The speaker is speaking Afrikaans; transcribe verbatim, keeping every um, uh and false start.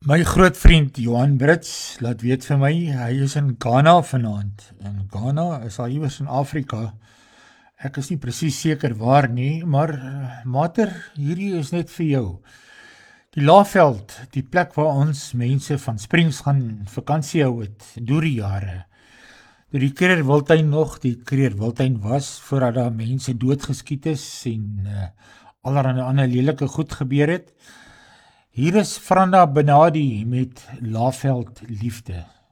My groot vriend Johan Brits laat weet vir my, hy is in Ghana vanaand. In Ghana is al iewers in Afrika. Ek is nie presies seker waar nie, maar uh, mater, hierdie is net vir jou. Die Laagveld, die plek waar ons mense van Springs gaan vakansie hou het, deur die jare. Toe die Kruger Wildtuin nog die Kruger Wildtuin was, voordat daar mense doodgeskiet is en uh, allerhande ander lelike goed gebeur het. Hier is Franda Benadi met Laagveld Liefde.